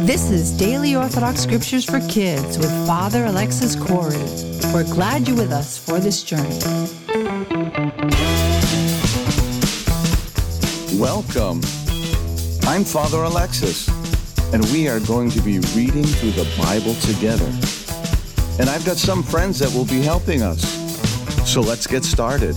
This is Daily Orthodox Scriptures for Kids with Father Alexis Corey. We're glad you're with us for this journey. Welcome. I'm Father Alexis, and we are going to be reading through the Bible together. And I've got some friends that will be helping us. So let's get started.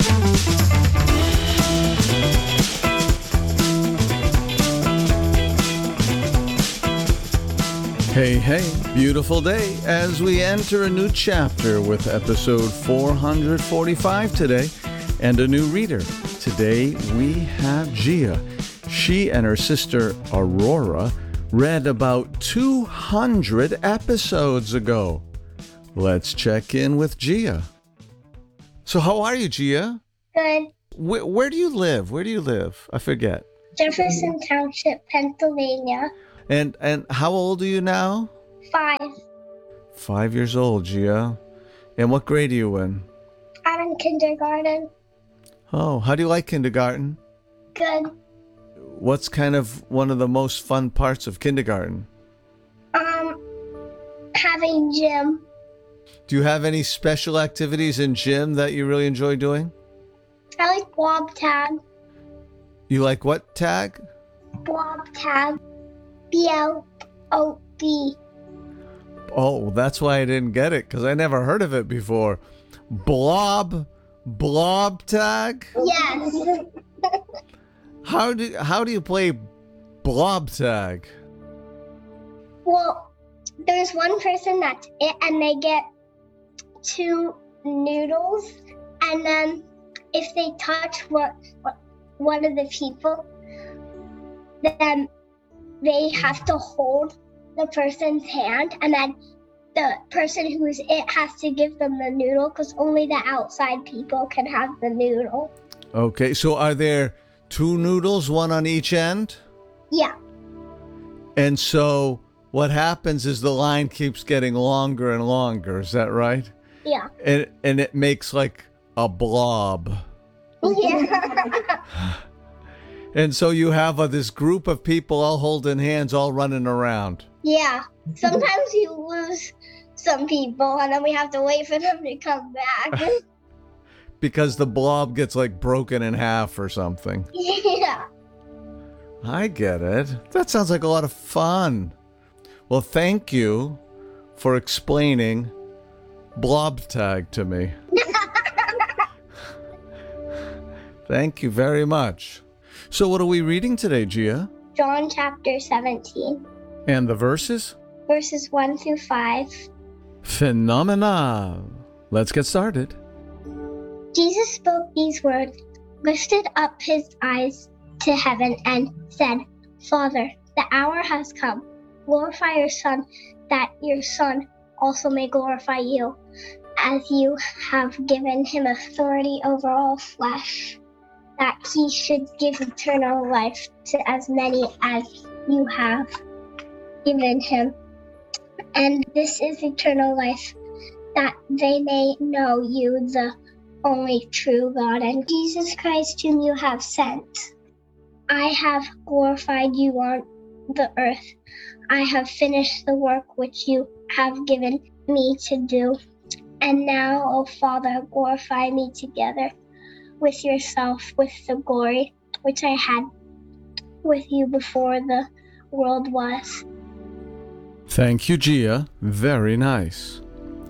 Hey, beautiful day as we enter a new chapter with episode 445 today and a new reader. Today we have Gia. She and her sister Aurora read about 200 episodes ago. Let's check in with Gia. So how are you, Gia? Good. Where do you live? Where do you live? I forget. Jefferson Township, Pennsylvania. And how old are you now? 5. 5 years old, Gia. And what grade are you in? I'm in kindergarten. Oh, how do you like kindergarten? Good. What's kind of one of the most fun parts of kindergarten? Having gym. Do you have any special activities in gym that you really enjoy doing? I like blob tag. You like what tag? Blob tag. B-L-O-B. Oh, that's why I didn't get it, because I never heard of it before. Blob tag? Yes. How do you play blob tag? Well, there's one person that's it, and they get 2 noodles, and then if they touch one of the people, then they have to hold the person's hand, and then the person who's it has to give them the noodle, because only the outside people can have the noodle. Okay, so are there 2 noodles, one on each end? Yeah. And so what happens is the line keeps getting longer and longer, is that right? Yeah. And it makes like a blob. Yeah. And so you have this group of people all holding hands, all running around. Yeah. Sometimes you lose some people, and then we have to wait for them to come back. Because the blob gets like broken in half or something. Yeah. I get it. That sounds like a lot of fun. Well, thank you for explaining blob tag to me. Thank you very much. So what are we reading today, Gia? John chapter 17. And the verses? Verses 1 through 5. Phenomenal. Let's get started. Jesus spoke these words, lifted up his eyes to heaven, and said, Father, the hour has come. Glorify your Son, that your Son also may glorify you, as you have given him authority over all flesh, that he should give eternal life to as many as you have given him. And this is eternal life, that they may know you, the only true God, and Jesus Christ whom you have sent. I have glorified you on the earth. I have finished the work which you have given me to do. And now, O Father, glorify me together with yourself, with the glory which I had with you before the world was. Thank you, Gia. Very nice.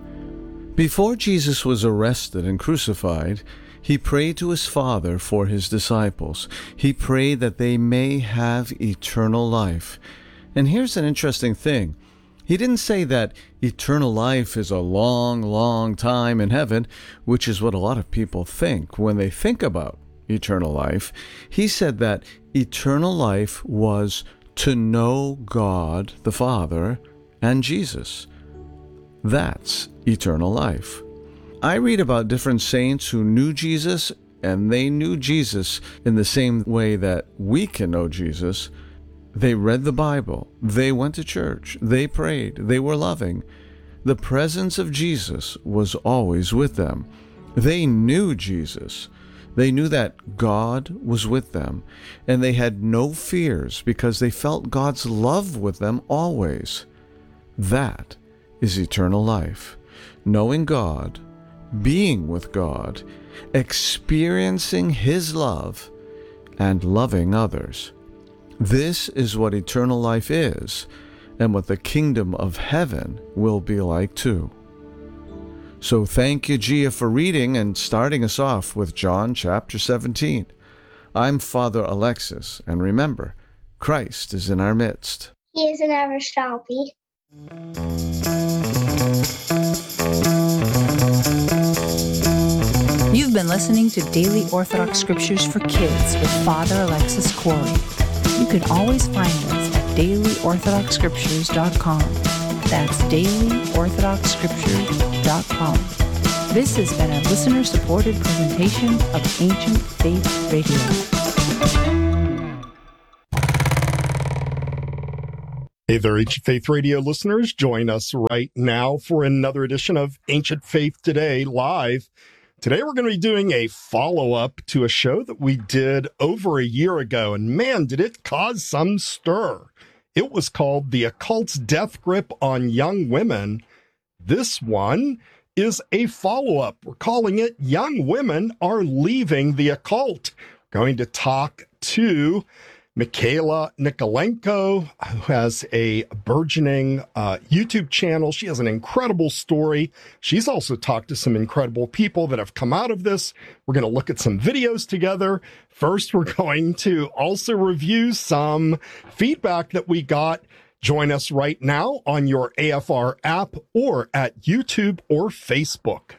Before Jesus was arrested and crucified, he prayed to his Father for his disciples. He prayed that they may have eternal life. And here's an interesting thing. He didn't say that eternal life is a long, long time in heaven, which is what a lot of people think when they think about eternal life. He said that eternal life was to know God the Father and Jesus. That's eternal life. I read about different saints who knew Jesus, and they knew Jesus in the same way that we can know Jesus. They read the Bible, they went to church, they prayed, they were loving. The presence of Jesus was always with them. They knew Jesus. They knew that God was with them, and they had no fears because they felt God's love with them always. That is eternal life, knowing God, being with God, experiencing His love, and loving others. This is what eternal life is, and what the kingdom of heaven will be like too. So thank you, Gia, for reading and starting us off with John chapter 17. I'm Father Alexis, and remember, Christ is in our midst. He is and ever shall be. You've been listening to Daily Orthodox Scriptures for Kids with Father Alexis Corey. You can always find us at dailyorthodoxscriptures.com. That's dailyorthodoxscriptures.com. This has been a listener-supported presentation of Ancient Faith Radio. Hey there, Ancient Faith Radio listeners. Join us right now for another edition of Ancient Faith Today Live. Today we're going to be doing a follow-up to a show that we did over a year ago, and man, did it cause some stir. It was called The Occult's Death Grip on Young Women. This one is a follow-up. We're calling it Young Women Are Leaving the Occult. We're going to talk to Mikhaila Nikolenko, who has a burgeoning YouTube channel. She has an incredible story. She's also talked to some incredible people that have come out of this. We're going to look at some videos together. First, we're going to also review some feedback that we got. Join us right now on your AFR app or at YouTube or Facebook.